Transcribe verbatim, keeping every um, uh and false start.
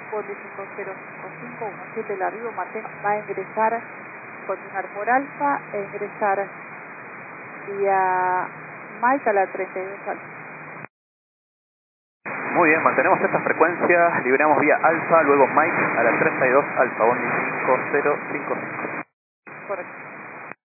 Bondi cinco cero cinco cinco uno siete el arribo, mantenga, va a ingresar, continuar por Alfa e ingresar vía Mike a la treinta y dos Alfa. Muy bien, mantenemos esta frecuencia, liberamos vía Alfa, luego Mike a la treinta y dos Alfa, Bondi cinco cero cinco cinco. Correcto.